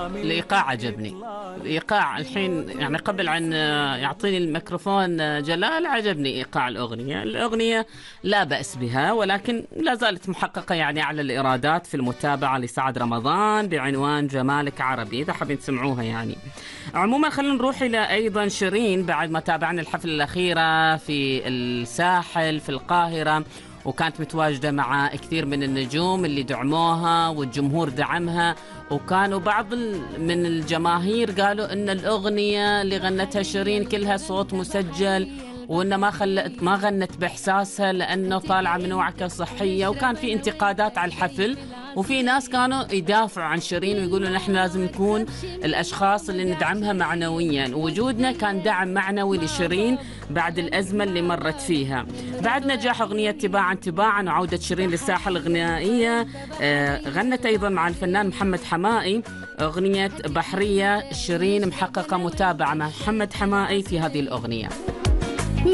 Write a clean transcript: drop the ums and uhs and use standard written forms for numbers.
الإيقاع عجبني. الإيقاع الحين يعني قبل أن يعطيني الميكروفون جلال عجبني إيقاع الأغنية لا بأس بها، ولكن لا زالت محققة يعني على الإيرادات في المتابعة لسعد رمضان بعنوان جمالك عربي، إذا حابين تسمعوها يعني. عموما خلينا نروح إلى أيضا شيرين بعد ما تابعنا الحفلة الأخيرة في الساحل في القاهرة، وكانت متواجدة مع كثير من النجوم اللي دعموها والجمهور دعمها، وكانوا بعض من الجماهير قالوا ان الأغنية اللي غنتها شيرين كلها صوت مسجل، وإنه ما غنت بإحساسها لأنه طالعة من وعكة صحية، وكان في انتقادات على الحفل، وفي ناس كانوا يدافعوا عن شيرين ويقولوا نحن لازم نكون الأشخاص اللي ندعمها معنويا، ووجودنا كان دعم معنوي لشيرين بعد الأزمة اللي مرت فيها. بعد نجاح أغنية تباعا تباعا وعودة شيرين للساحة الغنائية، غنت أيضا مع الفنان محمد حمائي أغنية بحرية. شيرين محققة متابعة مع محمد حمائي في هذه الأغنية.